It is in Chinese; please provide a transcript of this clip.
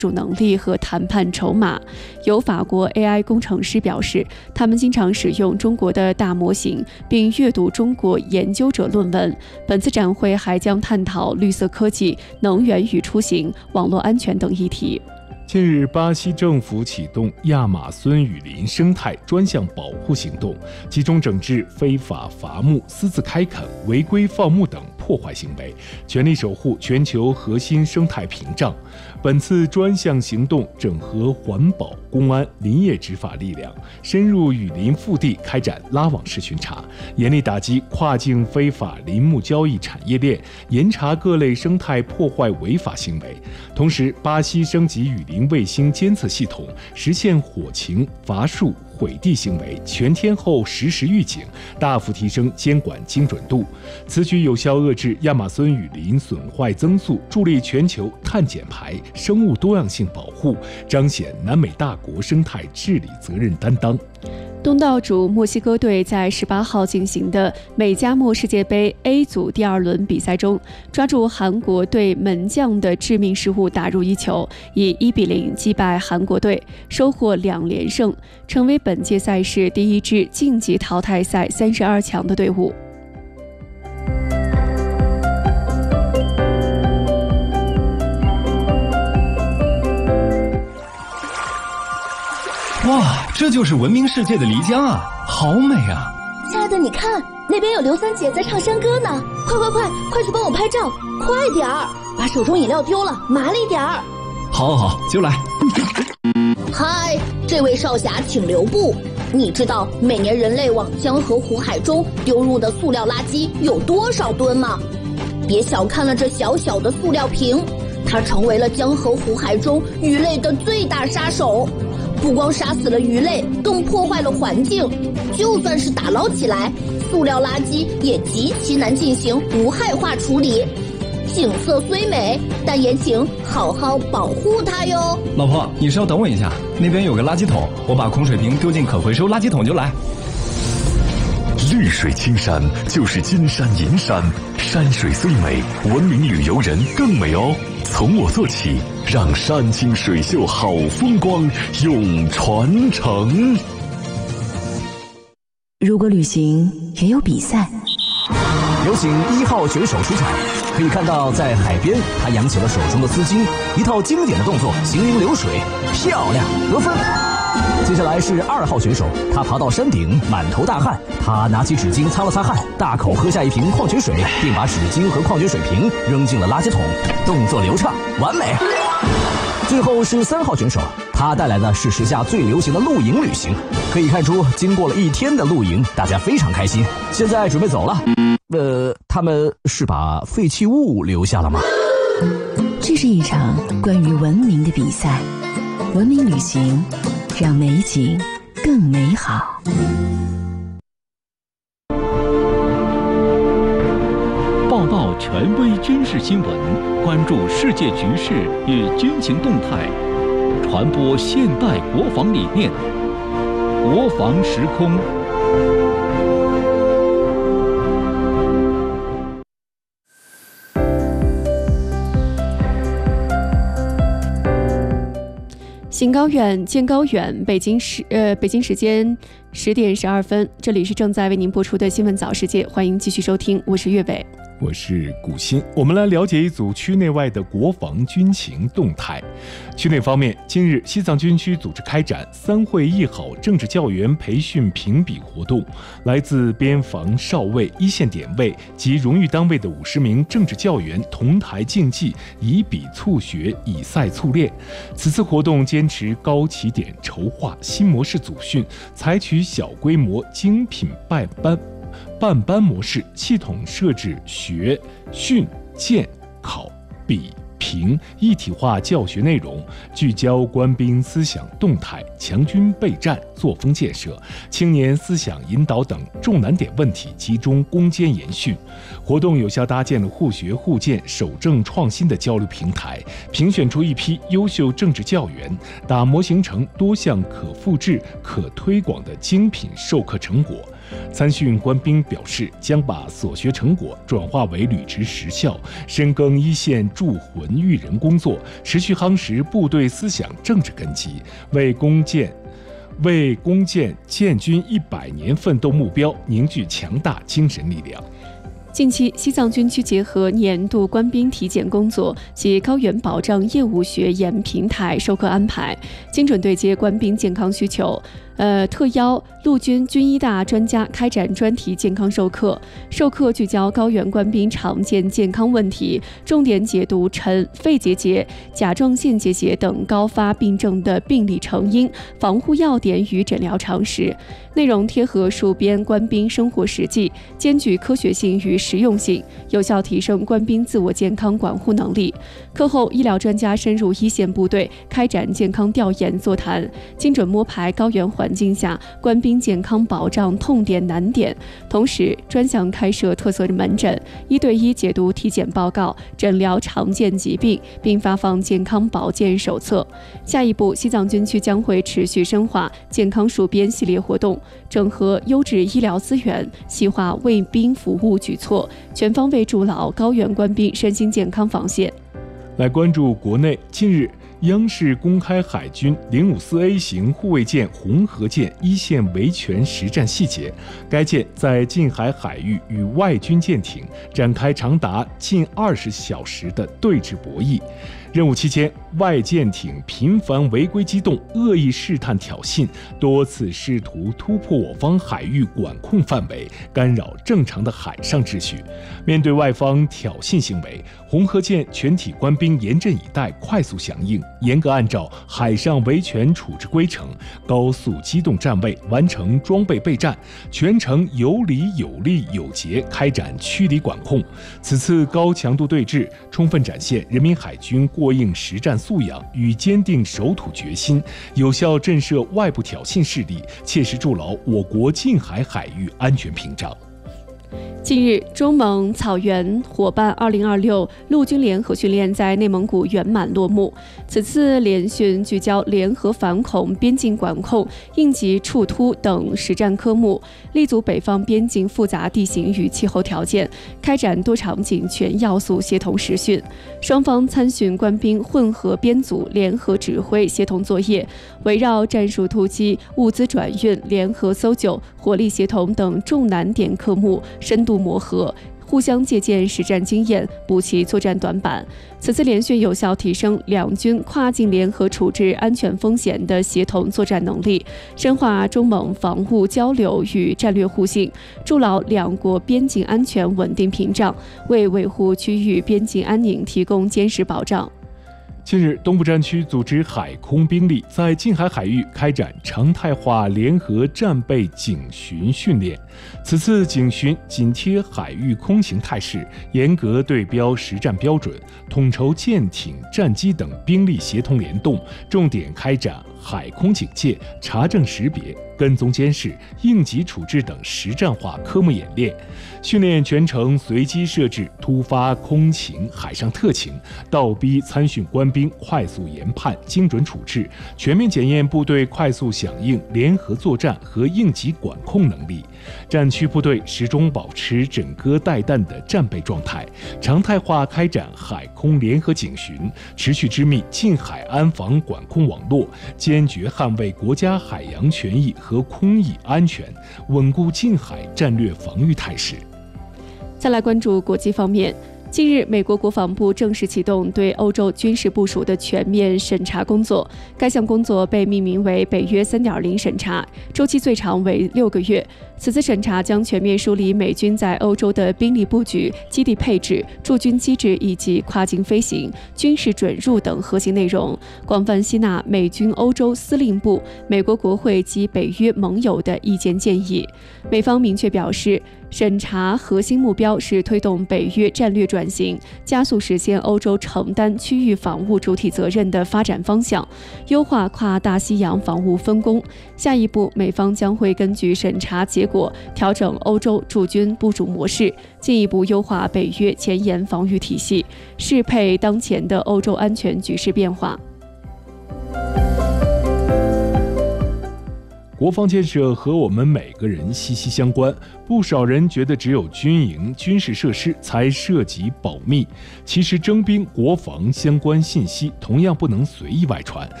主能力和谈判筹码。有法国 AI 工程师表示，他们经常使用中国的大模型，并阅读中国研究者论文。本次展会还将探讨绿色科技、能源与出行、网络安全等议题。 近日，巴西政府启动亚马孙雨林生态专项保护行动，集中整治非法伐木、私自开垦、违规放牧等破坏行为，全力守护全球核心生态屏障。本次专项行动整合环保、公安、林业执法力量，深入雨林腹地开展拉网式巡查，严厉打击跨境非法林木交易产业链，严查各类生态破坏违法行为。同时，巴西升级雨林卫星监测系统，实现火情、伐树、毁地行为全天候实时预警，大幅提升监管精准度。此举有效遏制亚马孙雨林损坏增速，助力全球碳减排、生物多样性保护，彰显南美大国生态治理责任担当。 东道主墨西哥队在18号进行的美加墨世界杯 A 组第2轮比赛中，抓住韩国队门将的致命失误打入1球，以1-0击败韩国队，收获2连胜，成为本届赛事第一支晋级淘汰赛32强的队伍。 哇，这就是闻名世界的漓江啊，好美啊！ 亲爱的，你看那边有刘三姐在唱山歌呢，快去帮我拍照，快点儿，把手中饮料丢了，麻利点儿。 好，就来。 嗨，这位少侠请留步。你知道每年人类往江河湖海中丢入的塑料垃圾有多少吨吗？别小看了这小小的塑料瓶，它成为了江河湖海中鱼类的最大杀手。不光杀死了鱼类，更破坏了环境。就算是打捞起来，塑料垃圾也极其难进行无害化处理。景色虽美，但也请好好保护它哟。 老婆，你稍等我一下，那边有个垃圾桶，我把空水瓶丢进可回收垃圾桶就来。 绿水青山就是金山银山，山水虽美，文明旅游人更美哦。从我做起，让山清水秀好风光永传承。 如果旅行也有比赛， 有请1号选手出场。可以看到，在海边，他扬起了手中的丝巾，一套经典的动作，行云流水，漂亮，得分。接下来是2号选手，他爬到山顶，满头大汗，他拿起纸巾擦了擦汗，大口喝下一瓶矿泉水，并把纸巾和矿泉水瓶扔进了垃圾桶，动作流畅，完美。最后是3号选手，他带来的是时下最流行的露营旅行。可以看出，经过了1天的露营，大家非常开心，现在准备走了。他们是把废弃物留下了吗？ 这是一场关于文明的比赛，文明旅行让美景更美好。 报道权威军事新闻，关注世界局势与军情动态，传播现代国防理念，国防时空。 行高远，见高远。北京时间10点12分，这里是正在为您播出的新闻早世界，欢迎继续收听，我是岳伟。 我是古鑫，我们来了解一组区内外的国防军情动态。区内方面，近日西藏军区组织开展3会1好政治教员培训评比活动，来自边防哨位、一线点位及荣誉单位的50名政治教员同台竞技，以比促学，以赛促练。此次活动坚持高起点筹划新模式组训，采取小规模精品办班模式，系统设置学、训、建、考、比、评一体化教学内容，聚焦官兵思想动态、强军备战、作风建设、青年思想引导等重难点问题集中攻坚研训。活动有效搭建了互学互鉴、守正创新的交流平台，评选出一批优秀政治教员，打磨形成多项可复制、可推广的精品授课成果。 参训官兵表示，将把所学成果转化为履职实效，深耕一线铸魂育人工作，持续夯实部队思想政治根基，为攻建建军100年奋斗目标凝聚强大精神力量。 近期，西藏军区结合年度官兵体检工作及高原保障业务学研平台授课安排，精准对接官兵健康需求。特邀陆军军医大专家开展专题健康授课，授课聚焦高原官兵常见健康问题，重点解读尘、肺结节、甲状腺结节等高发病症的病理成因、防护要点与诊疗常识。内容贴合戍边官兵生活实际，兼具科学性与实用性，有效提升官兵自我健康管护能力。课后，医疗专家深入一线部队，开展健康调研座谈，精准摸排高原环境下官兵健康保障痛点难点，同时专项开设特色门诊，1对1解读体检报告，诊疗常见疾病，并发放健康保健手册。下一步，西藏军区将会持续深化健康戍边系列活动，整合优质医疗资源，细化为兵服务举措，全方位筑牢高原官兵身心健康防线。 来关注国内，近日央视公开海军054A 型护卫舰红河舰一线维权实战细节。该舰在近海海域与外军舰艇展开长达近20小时的对峙博弈。任务期间，外舰艇频繁违规机动，恶意试探挑衅，多次试图突破我方海域管控范围，干扰正常的海上秩序。面对外方挑衅行为，红河舰全体官兵严阵以待，快速响应，严格按照海上维权处置规程，高速机动站位，完成装备备战，全程有理有力有节开展驱离管控。此次高强度对峙，充分展现人民海军过硬实战素养与坚定守土决心，有效震慑外部挑衅势力，切实筑牢我国近海海域安全屏障。 近日，中蒙草原伙伴2026陆军联合训练在内蒙古圆满落幕。此次联训聚焦联合反恐、边境管控、应急处突等实战科目，立足北方边境复杂地形与气候条件，开展多场景全要素协同实训。双方参训官兵混合编组联合指挥协同作业，围绕战术突击、物资转运、联合搜救、火力协同等重难点科目深度磨合，互相借鉴实战经验，补齐作战短板。此次联训有效提升两军跨境联合处置安全风险的协同作战能力，深化中蒙防务交流与战略互信，筑牢两国边境安全稳定屏障，为维护区域边境安宁提供坚实保障。 近日，东部战区组织海空兵力在近海海域开展常态化联合战备警巡训练。此次警巡紧贴海域空情态势，严格对标实战标准，统筹舰艇、战机等兵力协同联动，重点开展海空警戒、查证识别、跟踪监视、应急处置等实战化科目演练。训练全程随机设置突发空情、海上特情，倒逼参训官兵快速研判、精准处置，全面检验部队快速响应、联合作战和应急管控能力。战区部队始终保持枕戈待旦的战备状态，常态化开展海空联合警巡，持续织密近海安防管控网络，坚决捍卫国家海洋权益和空域安全，稳固近海战略防御态势。 再来关注国际方面。近日，美国国防部正式启动对欧洲军事部署的全面审查工作。该项工作被命名为北约 3.0 审查，周期最长为6个月。此次审查将全面梳理美军在欧洲的兵力布局、基地配置、驻军机制以及跨境飞行、军事准入等核心内容，广泛吸纳美军欧洲司令部、美国国会及北约盟友的意见建议。美方明确表示，审查核心目标是推动北约战略转型，加速实现欧洲承担区域防务主体责任的发展方向，优化跨大西洋防务分工。下一步，美方将会根据审查结果调整欧洲驻军部署模式，进一步优化北约前沿防御体系，适配当前的欧洲安全局势变化。 国防建设和我们每个人息息相关，不少人觉得只有军营、军事设施才涉及保密。其实征兵、国防相关信息同样不能随意外传，